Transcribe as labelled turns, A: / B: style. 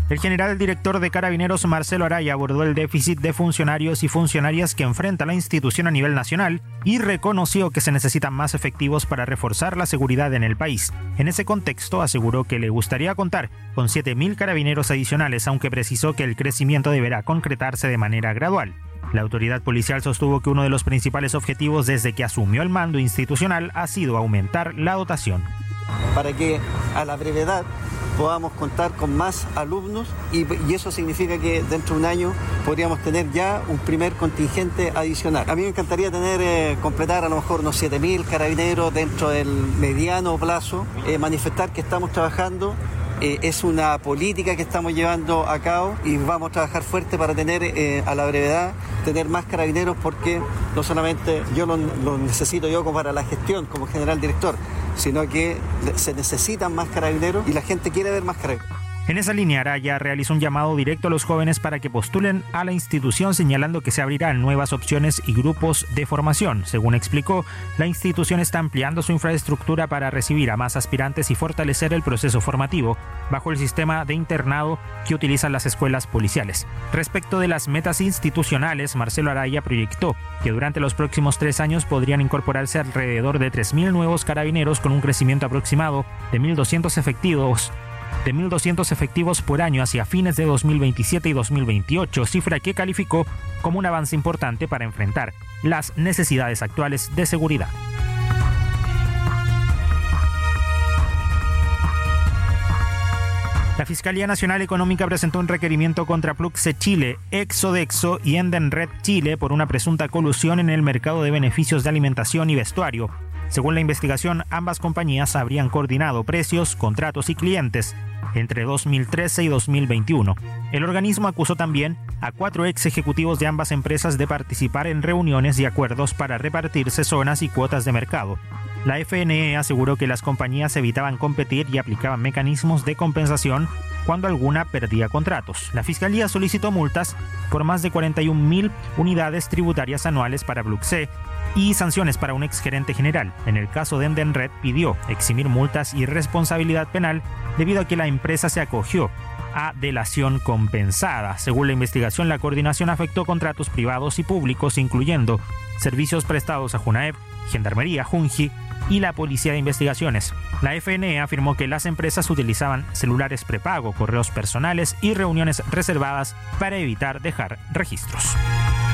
A: El general director de Carabineros, Marcelo Araya, abordó el déficit de funcionarios y funcionarias que enfrenta la institución a nivel nacional y reconoció que se necesitan más efectivos para reforzar la seguridad en el país. En ese contexto, aseguró que le gustaría contar con 7.000 carabineros adicionales, aunque precisó que el crecimiento deberá concretarse de manera gradual. La autoridad policial sostuvo que uno de los principales objetivos desde que asumió el mando institucional ha sido aumentar la dotación.
B: Para que a la brevedad podamos contar con más alumnos y eso significa que dentro de un año podríamos tener ya un primer contingente adicional. A mí me encantaría completar a lo mejor unos 7.000 carabineros dentro del mediano plazo, manifestar que estamos trabajando. Es una política que estamos llevando a cabo y vamos a trabajar fuerte para tener a la brevedad, tener más carabineros, porque no solamente yo lo necesito yo como para la gestión como general director, sino que se necesitan más carabineros y la gente quiere ver más carabineros.
A: En esa línea, Araya realizó un llamado directo a los jóvenes para que postulen a la institución, señalando que se abrirán nuevas opciones y grupos de formación. Según explicó, la institución está ampliando su infraestructura para recibir a más aspirantes y fortalecer el proceso formativo bajo el sistema de internado que utilizan las escuelas policiales. Respecto de las metas institucionales, Marcelo Araya proyectó que durante los próximos 3 años podrían incorporarse alrededor de 3.000 nuevos carabineros con un crecimiento aproximado de 1.200 efectivos por año hacia fines de 2027 y 2028, cifra que calificó como un avance importante para enfrentar las necesidades actuales de seguridad. La Fiscalía Nacional Económica presentó un requerimiento contra Pluxe Chile, Exodexo y Endenred Chile por una presunta colusión en el mercado de beneficios de alimentación y vestuario. Según la investigación, ambas compañías habrían coordinado precios, contratos y clientes entre 2013 y 2021. El organismo acusó también a 4 ex ejecutivos de ambas empresas de participar en reuniones y acuerdos para repartirse zonas y cuotas de mercado. La FNE aseguró que las compañías evitaban competir y aplicaban mecanismos de compensación cuando alguna perdía contratos. La Fiscalía solicitó multas por más de 41.000 unidades tributarias anuales para Pluxe y sanciones para un exgerente general. En el caso de Endenred, pidió eximir multas y responsabilidad penal debido a que la empresa se acogió a delación compensada. Según la investigación, la coordinación afectó contratos privados y públicos, incluyendo servicios prestados a Junaep, Gendarmería, Junji y la Policía de Investigaciones. La FNE afirmó que las empresas utilizaban celulares prepago, correos personales y reuniones reservadas para evitar dejar registros.